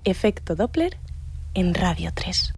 Efecto Doppler en Radio 3.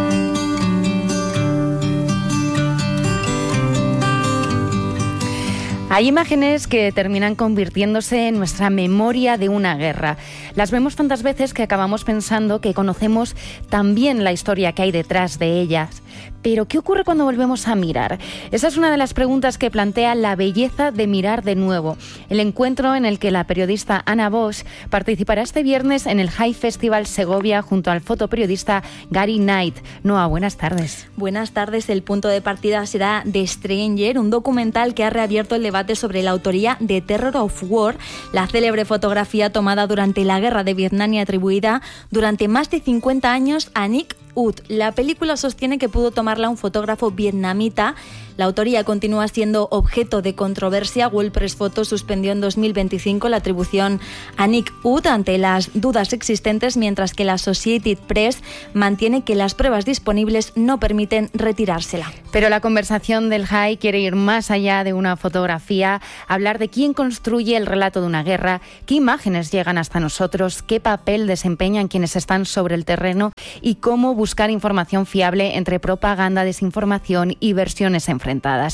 Hay imágenes que terminan convirtiéndose en nuestra memoria de una guerra. Las vemos tantas veces que acabamos pensando que conocemos también la historia que hay detrás de ellas. Pero, ¿qué ocurre cuando volvemos a mirar? Esa es una de las preguntas que plantea La belleza de mirar de nuevo, el encuentro en el que la periodista Anna Bosch participará este viernes en el High Festival Segovia junto al fotoperiodista Gary Knight. Noa, buenas tardes. Buenas tardes. El punto de partida será The Stranger, un documental que ha reabierto el debate sobre la autoría de Terror of War, la célebre fotografía tomada durante la Guerra de Vietnam y atribuida durante más de 50 años a Nick Ut. La película sostiene que pudo tomarla un fotógrafo vietnamita. La autoría continúa siendo objeto de controversia. World Press Photo suspendió en 2025 la atribución a Nick Ut ante las dudas existentes, mientras que la Associated Press mantiene que las pruebas disponibles no permiten retirársela. Pero la conversación del High quiere ir más allá de una fotografía, hablar de quién construye el relato de una guerra, qué imágenes llegan hasta nosotros, qué papel desempeñan quienes están sobre el terreno y cómo buscar información fiable entre propaganda, desinformación y versiones enfrentadas.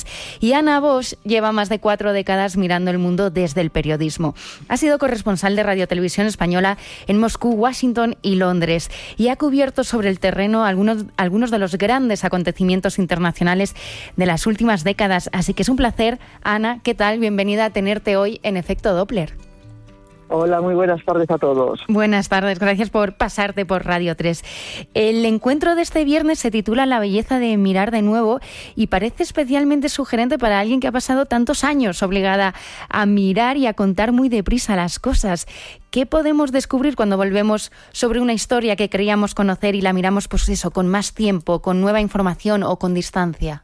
Y Anna Bosch lleva más de 4 décadas mirando el mundo desde el periodismo. Ha sido corresponsal de Radio Televisión Española en Moscú, Washington y Londres y ha cubierto sobre el terreno algunos de los grandes acontecimientos internacionales de las últimas décadas. Así que es un placer. Ana, ¿qué tal? Bienvenida a tenerte hoy en Efecto Doppler. Hola, muy buenas tardes a todos. Buenas tardes, gracias por pasarte por Radio 3. El encuentro de este viernes se titula La belleza de mirar de nuevo y parece especialmente sugerente para alguien que ha pasado tantos años obligada a mirar y a contar muy deprisa las cosas. ¿Qué podemos descubrir cuando volvemos sobre una historia que creíamos conocer y la miramos, pues eso, con más tiempo, con nueva información o con distancia?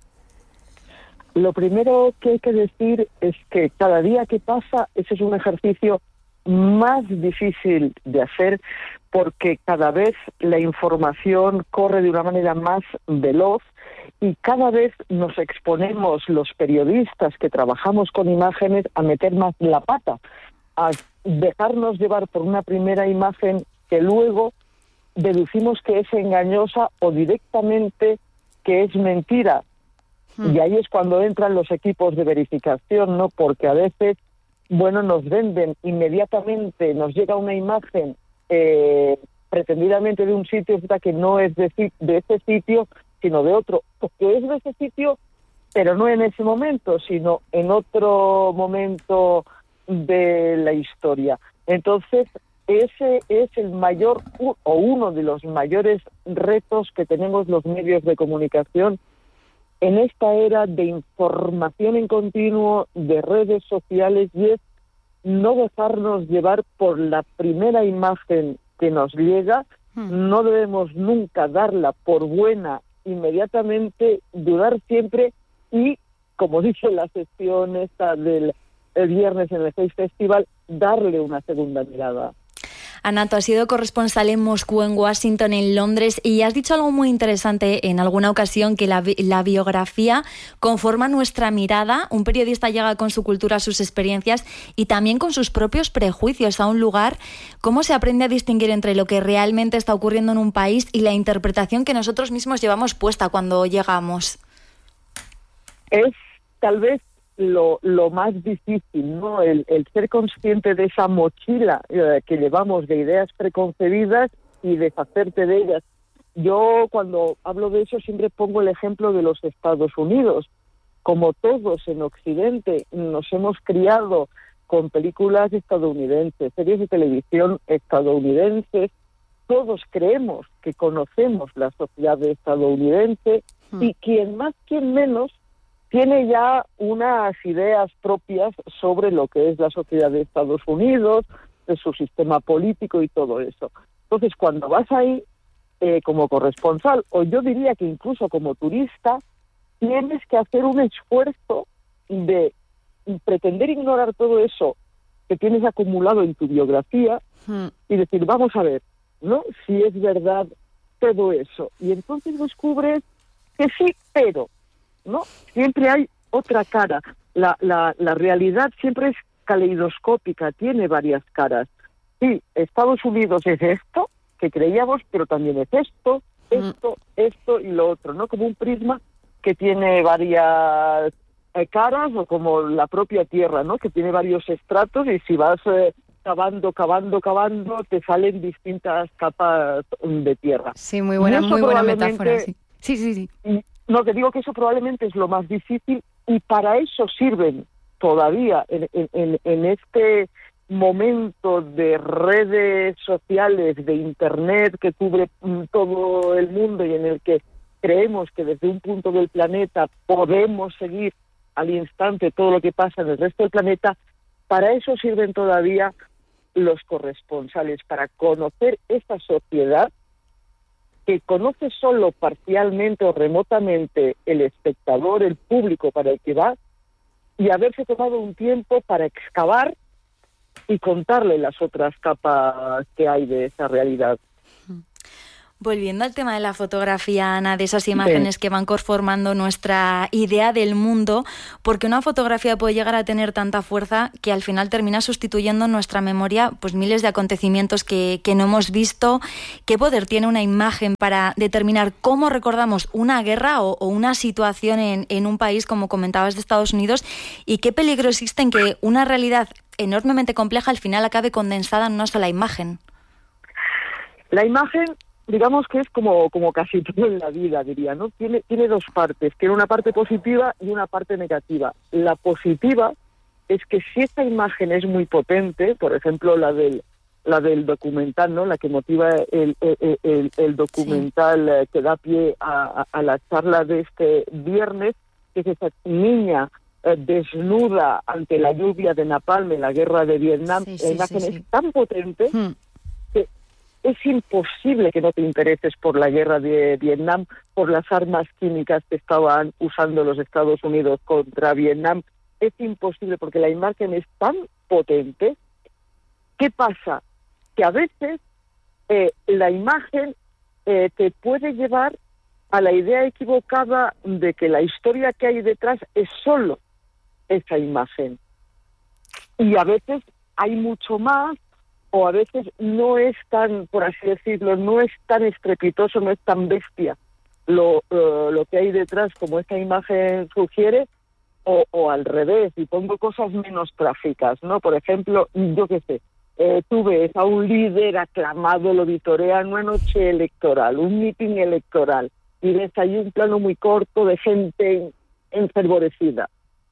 Lo primero que hay que decir es que cada día que pasa, ese es un ejercicio más difícil de hacer porque cada vez la información corre de una manera más veloz y cada vez nos exponemos los periodistas que trabajamos con imágenes a meter más la pata, a dejarnos llevar por una primera imagen que luego deducimos que es engañosa o directamente que es mentira. Y ahí es cuando entran los equipos de verificación, ¿no? Porque a veces nos venden inmediatamente, nos llega una imagen pretendidamente de un sitio que no es de ese sitio, sino de otro, que es de ese sitio, pero no en ese momento, sino en otro momento de la historia. Entonces, ese es el mayor o uno de los mayores retos que tenemos los medios de comunicación en esta era de información en continuo, de redes sociales, y es no dejarnos llevar por la primera imagen que nos llega. No debemos nunca darla por buena inmediatamente, dudar siempre y, como dice la sesión esta del viernes en el High Festival, darle una segunda mirada. Ana, tú has sido corresponsal en Moscú, en Washington, en Londres y has dicho algo muy interesante en alguna ocasión, que la biografía conforma nuestra mirada. Un periodista llega con su cultura, sus experiencias y también con sus propios prejuicios a un lugar. ¿Cómo se aprende a distinguir entre lo que realmente está ocurriendo en un país y la interpretación que nosotros mismos llevamos puesta cuando llegamos? Es tal vez lo más difícil, ¿no? El ser consciente de esa mochila que llevamos de ideas preconcebidas y deshacerte de ellas. Yo, cuando hablo de eso, siempre pongo el ejemplo de los Estados Unidos. Como todos en Occidente, nos hemos criado con películas estadounidenses, series de televisión estadounidenses. Todos creemos que conocemos la sociedad estadounidense y quien más, quien menos, tiene ya unas ideas propias sobre lo que es la sociedad de Estados Unidos, de su sistema político y todo eso. Entonces, cuando vas ahí como corresponsal, o yo diría que incluso como turista, tienes que hacer un esfuerzo de pretender ignorar todo eso que tienes acumulado en tu biografía y decir, vamos a ver, ¿no? Si es verdad todo eso. Y entonces descubres que sí, pero ¿no? Siempre hay otra cara. La realidad siempre es caleidoscópica, tiene varias caras. Sí, Estados Unidos es esto, que creíamos, pero también es esto y lo otro, ¿no? Como un prisma que tiene varias caras, o como la propia Tierra, ¿no? Que tiene varios estratos, y si vas cavando, te salen distintas capas de tierra. Sí, muy buena metáfora. Sí. No, te digo que eso probablemente es lo más difícil, y para eso sirven todavía en este momento de redes sociales, de Internet que cubre todo el mundo y en el que creemos que desde un punto del planeta podemos seguir al instante todo lo que pasa en el resto del planeta. Para eso sirven todavía los corresponsales, para conocer esta sociedad que conoce solo parcialmente o remotamente el espectador, el público para el que va, y haberse tomado un tiempo para excavar y contarle las otras capas que hay de esa realidad. Volviendo al tema de la fotografía, Ana, de esas imágenes que van conformando nuestra idea del mundo, porque una fotografía puede llegar a tener tanta fuerza que al final termina sustituyendo en nuestra memoria pues miles de acontecimientos que no hemos visto. ¿Qué poder tiene una imagen para determinar cómo recordamos una guerra o una situación en un país, como comentabas, de Estados Unidos? ¿Y qué peligro existe en que una realidad enormemente compleja al final acabe condensada en una sola imagen? La imagen, digamos que es como casi todo en la vida, diría, ¿no? Tiene dos partes, tiene una parte positiva y una parte negativa. La positiva es que si esta imagen es muy potente, por ejemplo la del documental, ¿no? La que motiva el documental, que da pie a la charla de este viernes, que es esa niña desnuda ante la lluvia de napalm en la guerra de Vietnam. La imagen es tan potente que es imposible que no te intereses por la guerra de Vietnam, por las armas químicas que estaban usando los Estados Unidos contra Vietnam. Es imposible porque la imagen es tan potente. ¿Qué pasa? Que a veces la imagen te puede llevar a la idea equivocada de que la historia que hay detrás es solo esa imagen. Y a veces hay mucho más, o a veces no es tan, por así decirlo, no es tan estrepitoso, no es tan bestia lo que hay detrás como esta imagen sugiere, o al revés, y pongo cosas menos trágicas, ¿no? Por ejemplo, yo qué sé, tú ves a un líder aclamado, lo vitorean una noche electoral, un mitin electoral, y ves ahí un plano muy corto de gente enfervorecida.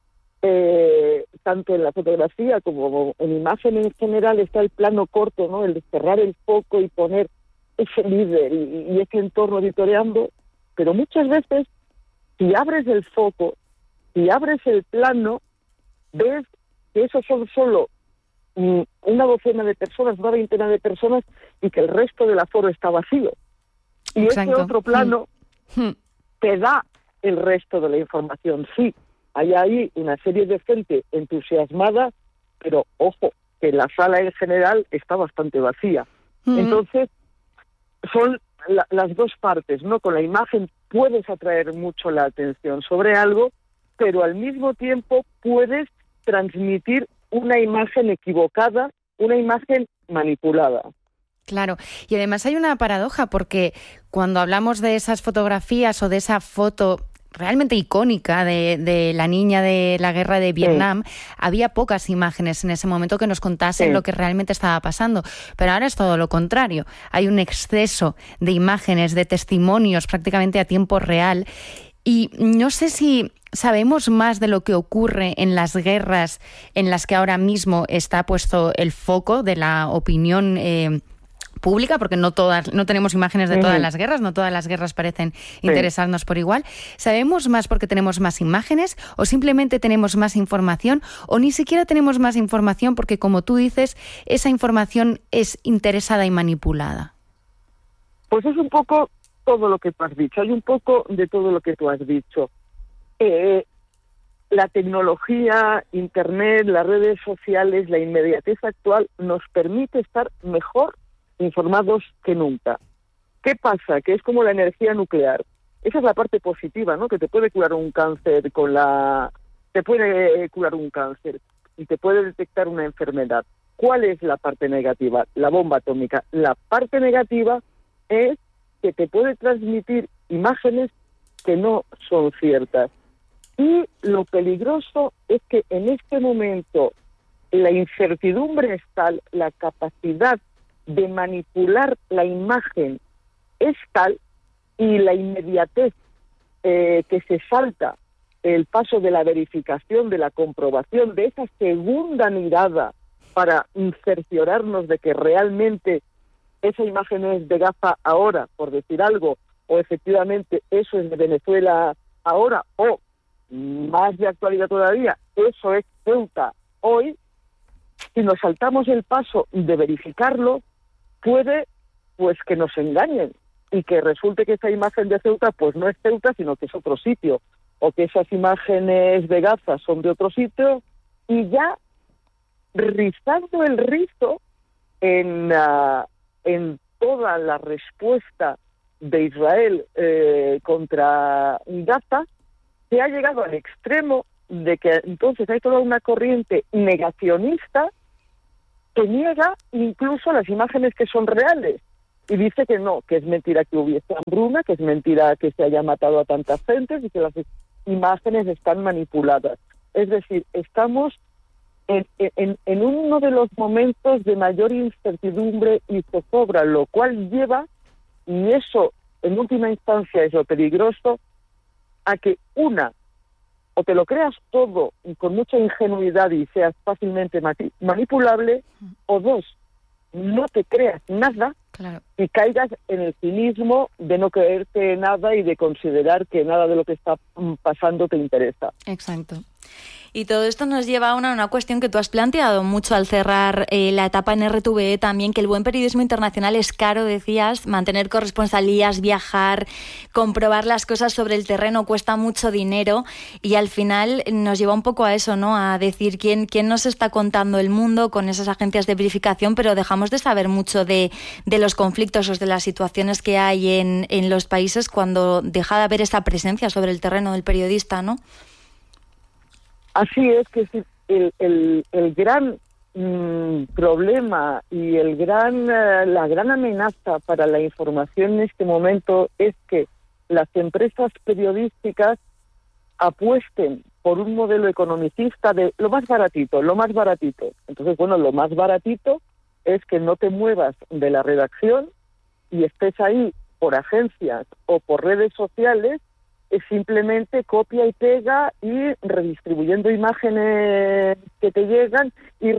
Tanto en la fotografía como en imagen en general está el plano corto, ¿no? El de cerrar el foco y poner ese líder y ese entorno vitoreando, pero muchas veces si abres el foco, si abres el plano, ves que esos son solo una docena de personas, una veintena de personas, y que el resto del aforo está vacío. Y ese otro plano te da el resto de la información. Sí, hay ahí una serie de gente entusiasmada, pero ojo, que la sala en general está bastante vacía. Entonces, son las dos partes, ¿no? Con la imagen puedes atraer mucho la atención sobre algo, pero al mismo tiempo puedes transmitir una imagen equivocada, una imagen manipulada. Claro, y además hay una paradoja, porque cuando hablamos de esas fotografías o de esa foto realmente icónica de la niña de la guerra de Vietnam, había pocas imágenes en ese momento que nos contasen lo que realmente estaba pasando. Pero ahora es todo lo contrario. Hay un exceso de imágenes, de testimonios prácticamente a tiempo real. Y no sé si sabemos más de lo que ocurre en las guerras en las que ahora mismo está puesto el foco de la opinión pública, porque no tenemos imágenes de todas las guerras, no todas las guerras parecen interesarnos por igual. ¿Sabemos más porque tenemos más imágenes, o simplemente tenemos más información, o ni siquiera tenemos más información porque, como tú dices, esa información es interesada y manipulada? Pues es un poco todo lo que tú has dicho, hay un poco de todo lo que tú has dicho. La tecnología, Internet, las redes sociales, la inmediatez actual nos permite estar mejor informados que nunca. ¿Qué pasa? Que es como la energía nuclear. Esa es la parte positiva, ¿no? Que te puede curar un cáncer te puede curar un cáncer y te puede detectar una enfermedad. ¿Cuál es la parte negativa? La bomba atómica. La parte negativa es que te puede transmitir imágenes que no son ciertas. Y lo peligroso es que en este momento la incertidumbre es tal, la capacidad de manipular la imagen es tal, y la inmediatez que se salta el paso de la verificación, de la comprobación, de esa segunda mirada para cerciorarnos de que realmente esa imagen es de Gaza ahora, por decir algo, o efectivamente eso es de Venezuela ahora, o más de actualidad todavía, eso es Ceuta hoy. Si nos saltamos el paso de verificarlo, puede pues que nos engañen y que resulte que esa imagen de Ceuta pues no es Ceuta, sino que es otro sitio, o que esas imágenes de Gaza son de otro sitio, y ya rizando el rizo en toda la respuesta de Israel contra Gaza, se ha llegado al extremo de que entonces hay toda una corriente negacionista que niega incluso las imágenes que son reales y dice que no, que es mentira que hubiese hambruna, que es mentira que se haya matado a tantas gentes y que las imágenes están manipuladas. Es decir, estamos en uno de los momentos de mayor incertidumbre y zozobra, lo cual lleva, y eso en última instancia es lo peligroso, a que o te lo creas todo con mucha ingenuidad y seas fácilmente manipulable, o dos, no te creas nada, claro, y caigas en el cinismo de no creerte nada y de considerar que nada de lo que está pasando te interesa. Exacto. Y todo esto nos lleva a una cuestión que tú has planteado mucho al cerrar la etapa en RTVE también, que el buen periodismo internacional es caro, decías, mantener corresponsalías, viajar, comprobar las cosas sobre el terreno cuesta mucho dinero, y al final nos lleva un poco a eso, ¿no? A decir quién nos está contando el mundo con esas agencias de verificación, pero dejamos de saber mucho de los conflictos o de las situaciones que hay en los países cuando deja de haber esa presencia sobre el terreno del periodista, ¿no? Así es, que el gran problema y la gran amenaza para la información en este momento es que las empresas periodísticas apuesten por un modelo economicista de lo más baratito. Entonces, bueno, lo más baratito es que no te muevas de la redacción y estés ahí por agencias o por redes sociales, es simplemente copia y pega y redistribuyendo imágenes que te llegan y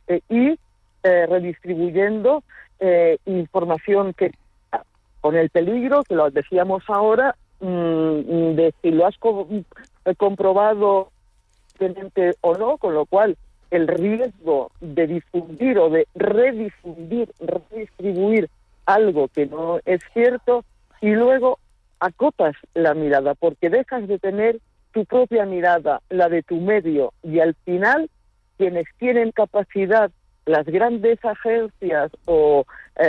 redistribuyendo información que, con el peligro, que lo decíamos ahora, de si lo has comprobado o no, con lo cual el riesgo de difundir o de redistribuir algo que no es cierto, y luego acotas la mirada, porque dejas de tener tu propia mirada, la de tu medio, y al final quienes tienen capacidad, las grandes agencias o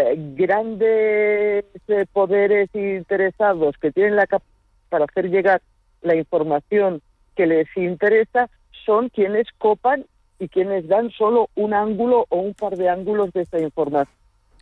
grandes poderes interesados que tienen la capacidad para hacer llegar la información que les interesa, son quienes copan y quienes dan solo un ángulo o un par de ángulos de esa información.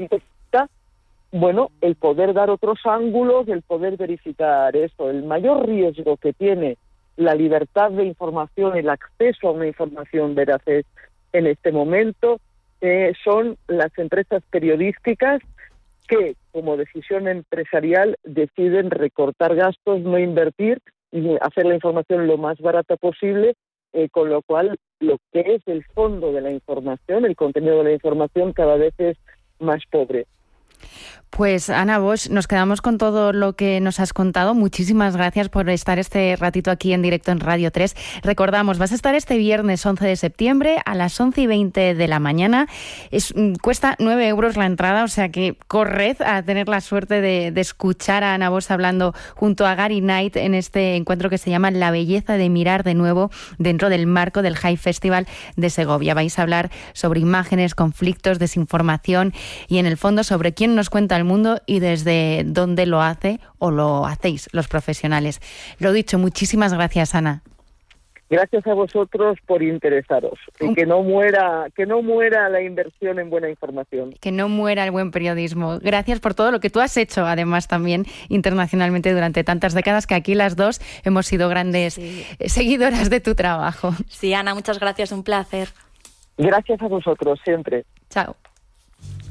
Bueno, el poder dar otros ángulos, el poder verificar eso. El mayor riesgo que tiene la libertad de información, el acceso a una información veraz en este momento, son las empresas periodísticas que, como decisión empresarial, deciden recortar gastos, no invertir y hacer la información lo más barata posible, con lo cual lo que es el fondo de la información, el contenido de la información, cada vez es más pobre. Pues Ana Bosch, nos quedamos con todo lo que nos has contado. Muchísimas gracias por estar este ratito aquí en directo en Radio 3. Recordamos, vas a estar este viernes 11 de septiembre a las 11:20 de la mañana. Cuesta 9 euros la entrada, o sea que corred a tener la suerte de escuchar a Ana Bosch hablando junto a Gary Knight en este encuentro que se llama La belleza de mirar de nuevo dentro del marco del High Festival de Segovia. Vais a hablar sobre imágenes, conflictos, desinformación y en el fondo sobre quién nos cuenta el mundo y desde dónde lo hace o lo hacéis los profesionales. Lo dicho, muchísimas gracias, Ana. Gracias a vosotros por interesaros y que no muera la inversión en buena información. Que no muera el buen periodismo. Gracias por todo lo que tú has hecho, además, también internacionalmente durante tantas décadas, que aquí las dos hemos sido grandes seguidoras de tu trabajo. Sí, Ana, muchas gracias, un placer. Gracias a vosotros, siempre. Chao.